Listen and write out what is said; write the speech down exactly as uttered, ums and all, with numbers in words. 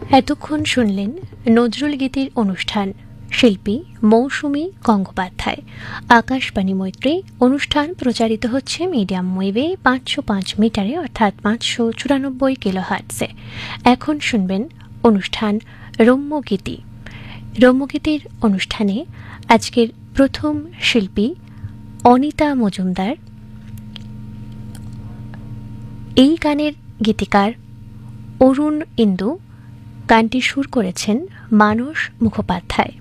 এতক্ষণ শুনলেন নজরুল গীতির অনুষ্ঠান। শিল্পী মৌসুমী গঙ্গোপাধ্যায়। আকাশবাণী মৈত্রী। অনুষ্ঠান প্রচারিত হচ্ছে মিডিয়াম ওয়েভে পাঁচশো পাঁচ মিটারে অর্থাৎ পাঁচশো চুরানব্বই কিলো হার্টসে। এখন শুনবেন অনুষ্ঠান রম্যগীতি। রম্যগীতির অনুষ্ঠানে আজকের প্রথম শিল্পী অনিতা মজুমদার। এই গানের গীতিকার অরুণ ইন্দু। গানটি সুর করেছেন মানস মুখোপাধ্যায়।